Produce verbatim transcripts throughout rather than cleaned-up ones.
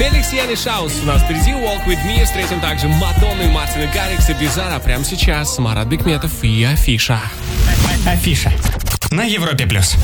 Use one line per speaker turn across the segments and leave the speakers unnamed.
Феликс Яни Шаус у нас впереди. Walk With Me. Встретим также Мадонну и Мартина Гаррикса, Бизара. Прямо сейчас Марат Бекметов и Афиша.
Афиша на Европе плюс.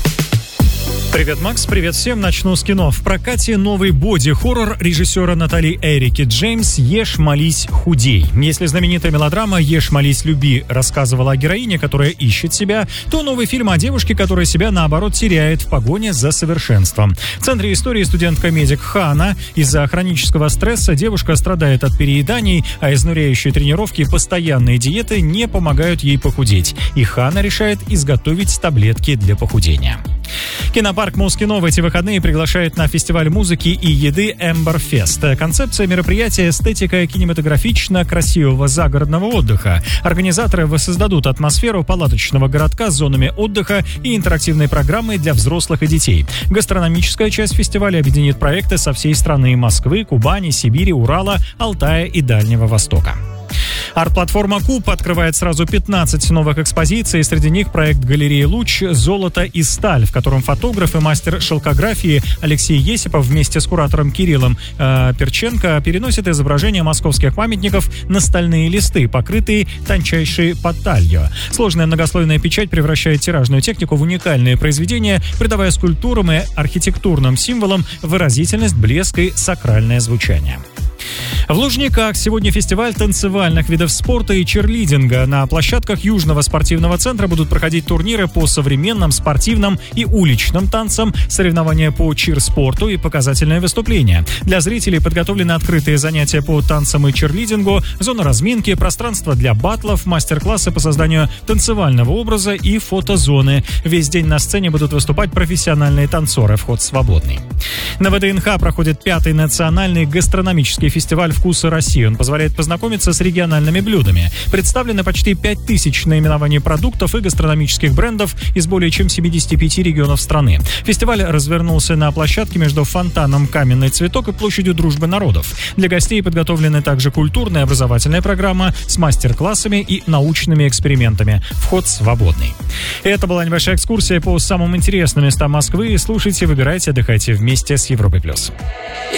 Привет, Макс, привет всем. Начну с кино. В прокате новый боди-хоррор режиссера Натали Эрики Джеймс «Ешь, молись, худей». Если знаменитая мелодрама «Ешь, молись, люби» рассказывала о героине, которая ищет себя, то новый фильм о девушке, которая себя, наоборот, теряет в погоне за совершенством. В центре истории студентка-медик Хана. Из-за хронического стресса девушка страдает от перееданий, а изнуряющие тренировки и постоянные диеты не помогают ей похудеть. И Хана решает изготовить таблетки для похудения. Кинопарк Москино в эти выходные приглашает на фестиваль музыки и еды Эмберфест. Концепция мероприятия – эстетика кинематографично-красивого загородного отдыха. Организаторы воссоздадут атмосферу палаточного городка с зонами отдыха и интерактивной программой для взрослых и детей. Гастрономическая часть фестиваля объединит проекты со всей страны – Москвы, Кубани, Сибири, Урала, Алтая и Дальнего Востока. Арт-платформа «Куб» открывает сразу пятнадцать новых экспозиций. Среди них проект галереи «Луч. Золото и сталь», в котором фотограф и мастер шелкографии Алексей Есипов вместе с куратором Кириллом э, Перченко переносят изображения московских памятников на стальные листы, покрытые тончайшей подталью. Сложная многослойная печать превращает тиражную технику в уникальные произведения, придавая скульптурам и архитектурным символам выразительность, блеск и сакральное звучание. В Лужниках сегодня фестиваль танцевальных видов спорта и черлидинга. На площадках Южного спортивного центра будут проходить турниры по современным, спортивным и уличным танцам, соревнования по чир-спорту и показательные выступления. Для зрителей подготовлены открытые занятия по танцам и черлидингу, зона разминки, пространство для баттлов, мастер-классы по созданию танцевального образа и фотозоны. Весь день на сцене будут выступать профессиональные танцоры, вход свободный. На ВДНХ проходит пятый национальный гастрономический фестиваль «Вкусы России». Он позволяет познакомиться с региональными блюдами. Представлены почти пять тысяч наименований продуктов и гастрономических брендов из более чем семидесяти пяти регионов страны. Фестиваль развернулся на площадке между фонтаном «Каменный цветок» и площадью Дружбы народов. Для гостей подготовлены также культурная и образовательная программа с мастер-классами и научными экспериментами. Вход свободный. Это была небольшая экскурсия по самым интересным местам Москвы. Слушайте, выбирайте, отдыхайте вместе с Европой+.